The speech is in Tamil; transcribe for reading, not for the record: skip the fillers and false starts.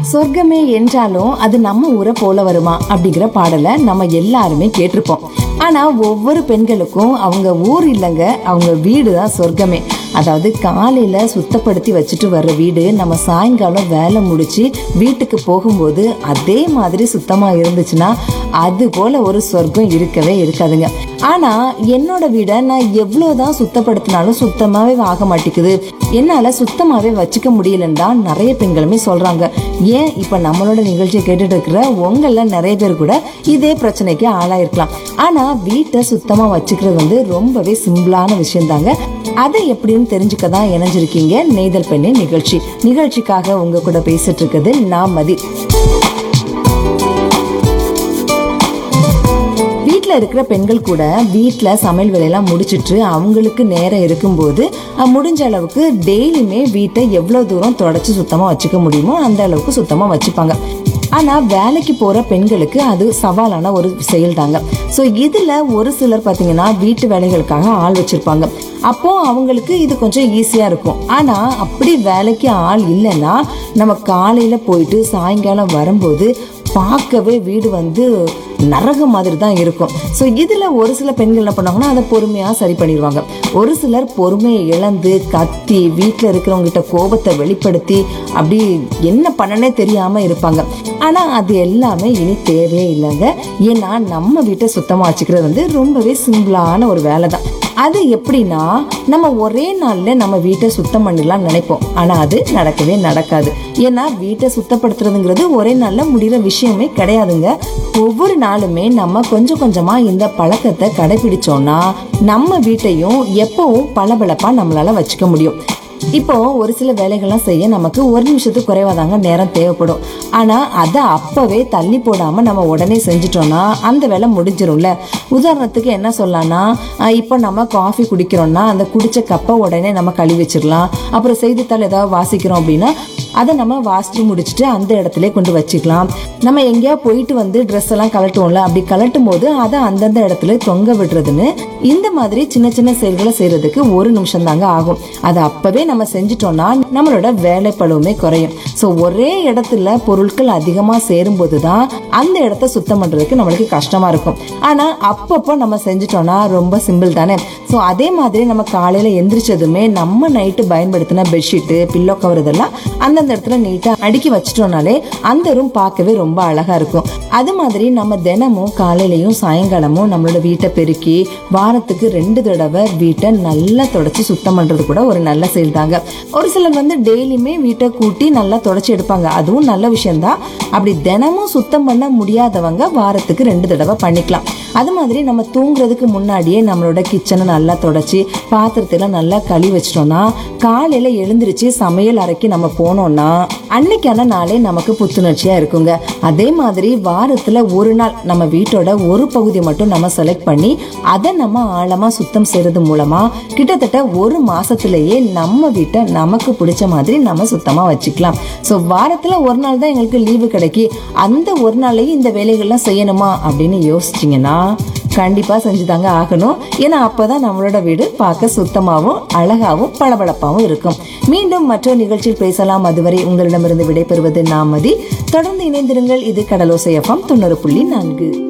சொர்க்கமே என்றாலும் அது நம்ம ஊரை போல வருமா அப்படிங்கிற பாடலை நம்ம எல்லாருமே கேட்டிருப்போம். ஆனா ஒவ்வொரு பெண்களுக்கும் அவங்க ஊர் இல்லைங்க, அவங்க வீடு தான் சொர்க்கமே. அதாவது காலையில சுத்தப்படுத்தி வச்சுட்டு வர்ற வீடு நம்ம சாயங்காலம் வேலை முடிச்சு வீட்டுக்கு போகும்போது அதே மாதிரி சுத்தமா இருந்துச்சுன்னா அது போல ஒரு சொர்க்கம் இருக்கவே இருக்காதுங்க. ஆனா என்னோட வீடை நான் எவ்வளவுதான் சுத்தப்படுத்தினாலும் சுத்தமாவே ஆக மாட்டேங்குது, என்னால சுத்தமாவே வச்சுக்க முடியலன்னு தான் நிறைய பெண்களுமே சொல்றாங்க. ஏன் இப்ப நம்மளோட நிகழ்ச்சியை கேட்டுட்டு இருக்கிற உங்கள நிறைய பேர் கூட இதே பிரச்சனைக்கு ஆளாயிருக்கலாம். ஆனா வீட்டை சுத்தமா வச்சுக்கிறது ரொம்பவே சிம்பிளான விஷயம் தாங்க. அதை எப்படின்னு தெரிஞ்சுக்க தான் இணைஞ்சிருக்கீங்க நெய்தல் பெண்ணின் நிகழ்ச்சிக்காக உங்க கூட பேசிட்டு இருக்குது நான் மதி. வீட்டில் இருக்கிற பெண்கள் கூட வீட்டில் சமையல் வேலையெல்லாம் முடிச்சிட்டு அவங்களுக்கு நேரம் இருக்கும்போது முடிஞ்ச அளவுக்கு டெய்லியுமே வீட்டை எவ்வளோ தூரம் தொடச்சி சுத்தமாக வச்சுக்க முடியுமோ அந்த அளவுக்கு சுத்தமாக வச்சுப்பாங்க. ஆனால் வேலைக்கு போகிற பெண்களுக்கு அது சவாலான ஒரு செயல் தாங்க. ஸோ இதில் ஒரு சிலர் பார்த்தீங்கன்னா வீட்டு வேலைகளுக்காக ஆள் வச்சுருப்பாங்க. அப்போ அவங்களுக்கு இது கொஞ்சம் ஈஸியாக இருக்கும். ஆனால் அப்படி வேலைக்கு ஆள் இல்லைன்னா நம்ம காலையில் போயிட்டு சாயங்காலம் வரும்போது பார்க்கவே வீடு நரகம் மாதிரி தான் இருக்கும். ஸோ இதில் ஒரு சில பெண்கள் என்ன பண்ணாங்கன்னா அதை பொறுமையாக சரி பண்ணிடுவாங்க. ஒரு சிலர் பொறுமையை இழந்து கத்தி வீட்டில் இருக்கிறவங்ககிட்ட கோபத்தை வெளிப்படுத்தி அப்படி என்ன பண்ணனே தெரியாமல் இருப்பாங்க. ஆனால் அது எல்லாமே இனி தேவையே இல்லைங்க. ஏன்னா நம்ம வீட்டை சுத்தமாக வச்சுக்கிறது ரொம்பவே சிம்பிளான ஒரு வேலை தான். அது எப்படின்னா நம்ம ஒரே நாள்ல நம்ம வீட்டை சுத்தம் பண்ணிடலாம் நினைப்போம். ஆனா அது நடக்கவே நடக்காது. ஏன்னா வீட்டை சுத்தப்படுத்துறதுங்கிறது ஒரே நாள்ல முடிகிற விஷயமே கிடையாதுங்க. ஒவ்வொரு நாளுமே நம்ம கொஞ்சம் கொஞ்சமா இந்த பழக்கத்தை கடைபிடிச்சோம்னா நம்ம வீட்டையும் எப்பவும் பளபளப்பா நம்மளால வச்சுக்க முடியும். இப்போ ஒரு சில வேலைகள்லாம் செய்ய நமக்கு ஒரு நிமிஷத்துக்கு குறைவாதாங்க நேரம் தேவைப்படும். ஆனா அதை அப்பவே தள்ளி போடாம நம்ம உடனே செஞ்சிட்டோம்னா அந்த வேலை முடிஞ்சிரும்ல. உதாரணத்துக்கு என்ன சொல்லலாம்னா, இப்போ நம்ம காஃபி குடிக்கிறோம்னா அந்த குடிச்ச கப்பை உடனே நம்ம கழுவி வச்சிடலாம். அப்புறம் செய்தித்தாள் ஏதாவது வாசிக்கிறோம் அப்படின்னா அதை நம்ம வாசிச்சு முடிச்சுட்டு அந்த இடத்துல கொண்டு வச்சுக்கலாம். நம்ம எங்கேயா போயிட்டு ட்ரெஸ் எல்லாம் கலட்டுவோம்ல, அப்படி கலட்டும் போது அதை அந்தந்த இடத்துல தொங்க விடுறதுன்னு இந்த மாதிரி சின்ன சின்ன செயல்களை செய்யறதுக்கு ஒரு நிமிஷம் தாங்க ஆகும். அதை அப்பவே நம்ம செஞ்சிட்டோம்னா நம்மளோட வேலைப்பளுவுமே குறையும். ஸோ ஒரே இடத்துல பொருட்கள் அதிகமாக சேரும் போதுதான் அந்த இடத்த சுத்தம் பண்றதுக்கு நம்மளுக்கு கஷ்டமா இருக்கும். ஆனா அப்பப்போ நம்ம செஞ்சிட்டோம்னா ரொம்ப சிம்பிள் தானே. ஸோ அதே மாதிரி நம்ம காலையில எந்திரிச்சதுமே நம்ம நைட்டு பயன்படுத்தின பெட்ஷீட்டு பில்லோ கவர் இதெல்லாம் அந்த இடத்துல நீட்டா அடுக்கி வச்சிட்டோம்னாலே அந்த ரூம் பார்க்கவே ரொம்ப அழகா இருக்கும். அது மாதிரி நம்ம தினமும் காலையிலயும் சாயங்காலமும் நம்மளோட வீட்டை பெருக்கி வாரத்துக்கு 2 தடவை வீட்டை நல்லா தொடச்சி சுத்தம் பண்றது கூட ஒரு நல்ல செயல் தாங்க. ஒரு சிலர் டெய்லியுமே வீட்டை கூட்டி நல்லா தொடச்சி எடுப்பாங்க, அதுவும் நல்ல விஷயம்தான். அப்படி தினமும் சுத்தம் பண்ண முடியாதவங்க வாரத்துக்கு 2 தடவை பண்ணிக்கலாம். அது மாதிரி நம்ம தூங்குறதுக்கு முன்னாடியே நம்மளோட கிச்சனை நல்லா தொடச்சி பாத்திரத்தெல்லாம் நல்லா கழுவி வச்சிட்டோம்னா காலையில எழுந்திருச்சு சமையல் அறைக்கு நம்ம போனோம்னா அன்னைக்கான நாளே நமக்கு புத்துணர்ச்சியா இருக்குங்க. அதே மாதிரி வாரத்துல ஒரு நாள் நம்ம வீட்டோட ஒரு பகுதி மட்டும் நம்ம செலக்ட் பண்ணி அதை நம்ம ஆழமா சுத்தம் செய்யறது மூலமா கிட்டத்தட்ட ஒரு மாசத்திலேயே நம்ம வீட்டை நமக்கு பிடிச்ச மாதிரி நம்ம சுத்தமா வச்சுக்கலாம். ஸோ வாரத்துல ஒரு நாள் தான் எங்களுக்கு லீவு கிடைக்கி அந்த ஒரு நாளையும் இந்த வேலைகள்லாம் செய்யணுமா அப்படின்னு யோசிச்சிங்கன்னா கண்டிப்பா செஞ்சுதாங்க ஆகணும். ஏன்னா அப்பதான் நம்மளோட வீடு பார்க்க சுத்தமாவும் அழகாவும் பளபளப்பாவும் இருக்கும். மீண்டும் மற்றொரு நிகழ்ச்சியில் பேசலாம். அதுவரை உங்களிடமிருந்து விடைபெறுவது நான் மதி. தொடர்ந்து இணைந்திருங்கள். இது கடலோசை FM 90.4.